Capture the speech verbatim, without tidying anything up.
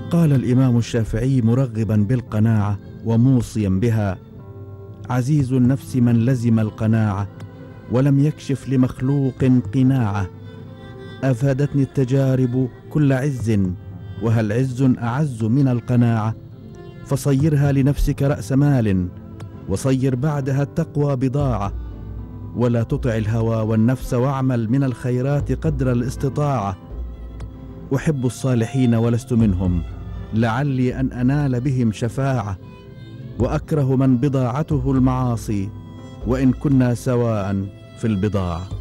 قال الإمام الشافعي مرغبا بالقناعة وموصيا بها: عزيز النفس من لزم القناعة ولم يكشف لمخلوق قناعة. أفادتني التجارب كل عز، وهل عز أعز من القناعة؟ فصيرها لنفسك رأس مال، وصير بعدها التقوى بضاعة. ولا تطع الهوى والنفس، واعمل من الخيرات قدر الاستطاعة. أحب الصالحين ولست منهم، لعلي أن أنال بهم شفاعة. وأكره من بضاعته المعاصي، وإن كنا سواء في البضاعة.